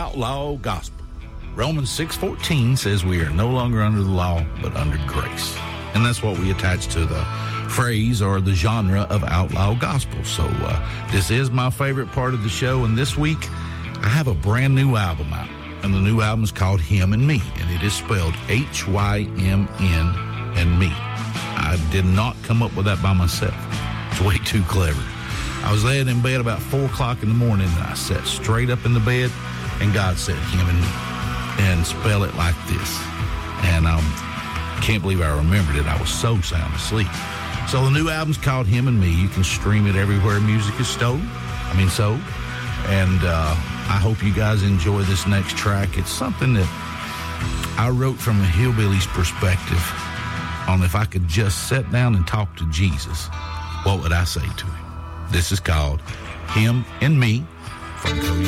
outlaw gospel. Romans 6:14 says we are no longer under the law, but under grace. And that's what we attach to the phrase or the genre of outlaw gospel. So this is my favorite part of the show, and this week I have a brand new album out, and the new album is called Him and Me, and it is spelled H-Y-M-N and Me. I did not come up with that by myself. It's way too clever. I was laying in bed about 4 o'clock in the morning, and I sat straight up in the bed, and God said, Him and Me, and spell it like this. And I can't believe I remembered it. I was so sound asleep. So the new album's called Him and Me. You can stream it everywhere music is sold. And I hope you guys enjoy this next track. It's something that I wrote from a hillbilly's perspective on if I could just sit down and talk to Jesus, what would I say to him? This is called Him and Me